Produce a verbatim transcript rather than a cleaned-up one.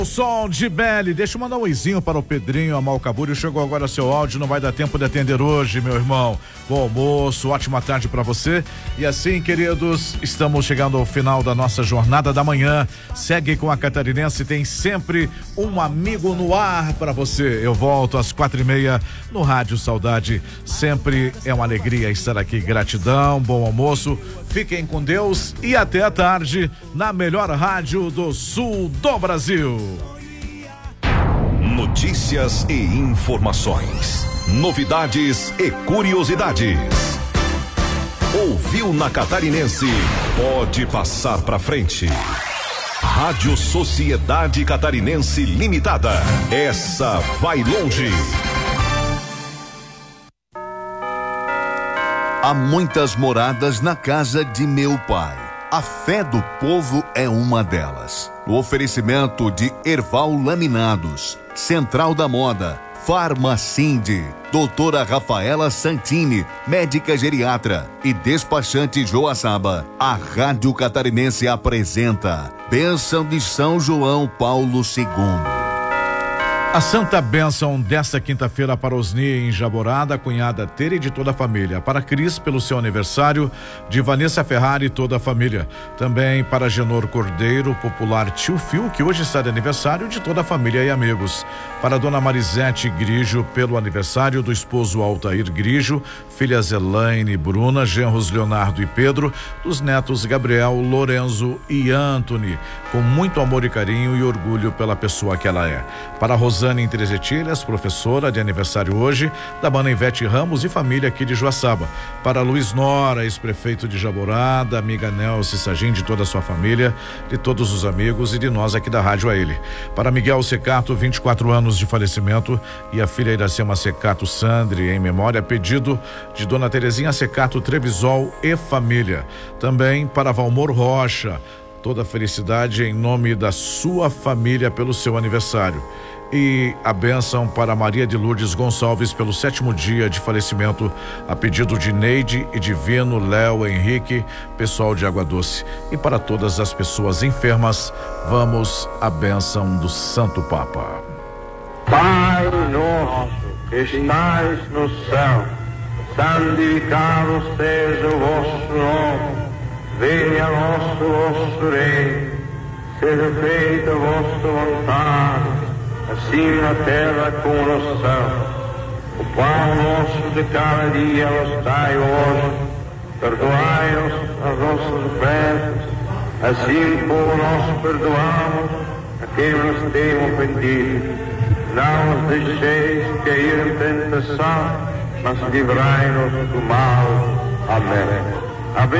O som de Belly, deixa eu mandar um oizinho para o Pedrinho Amalcaburi, chegou agora seu áudio, não vai dar tempo de atender hoje, meu irmão. Bom almoço, ótima tarde para você. E assim, queridos, estamos chegando ao final da nossa jornada da manhã. Segue com a Catarinense, tem sempre um amigo no ar para você. Eu volto às quatro e meia no Rádio Saudade. Sempre é uma alegria estar aqui. Gratidão, bom almoço, fiquem com Deus e até a tarde na melhor rádio do sul do Brasil. Notícias e informações, novidades e curiosidades. Ouviu na Catarinense? Pode passar pra frente. Rádio Sociedade Catarinense Limitada. Essa vai longe. Há muitas moradas na casa de meu pai. A fé do povo é uma delas. O oferecimento de Erval Laminados, Central da Moda, Farmacinde, doutora Rafaela Santini, médica geriatra e despachante Joaçaba. A Rádio Catarinense apresenta Bênção de São João Paulo segundo. A santa bênção desta quinta-feira para Osni em Jaborada, cunhada Tere e de toda a família. Para Cris, pelo seu aniversário, de Vanessa Ferrari e toda a família. Também para Genor Cordeiro, popular Tio Fio, que hoje está de aniversário, de toda a família e amigos. Para Dona Marisete Grijo, pelo aniversário do esposo Altair Grijo, filhas Elaine e Bruna, genros Leonardo e Pedro, dos netos Gabriel, Lorenzo e Anthony, com muito amor e carinho e orgulho pela pessoa que ela é. Para Rosane Rosane Trezetilhas, professora de aniversário hoje, da banda Ivete Ramos e família aqui de Joaçaba. Para Luiz Nora, ex-prefeito de Jaborada, amiga Nelce Sagim, de toda a sua família, de todos os amigos e de nós aqui da rádio a ele. Para Miguel Secato, vinte e quatro anos de falecimento, e a filha Iracema Secato Sandri, em memória, pedido de Dona Terezinha Secato Trevisol e família. Também para Valmor Rocha, toda a felicidade em nome da sua família pelo seu aniversário. E a bênção para Maria de Lourdes Gonçalves pelo sétimo dia de falecimento, a pedido de Neide e Divino, Léo, Henrique, pessoal de Água Doce. E para todas as pessoas enfermas, vamos à bênção do Santo Papa. Pai nosso que estais no céu, santificado seja o vosso nome, venha a nosso vosso reino, seja feita a vossa vontade, assim na terra como no céu. O pão nosso de cada dia nos dai hoje, perdoai-nos as nossas ofensas, assim como nós perdoamos a quem nos tem ofendido. Não nos deixeis cair em tentação, mas livrai-nos do mal. Amém. Amém.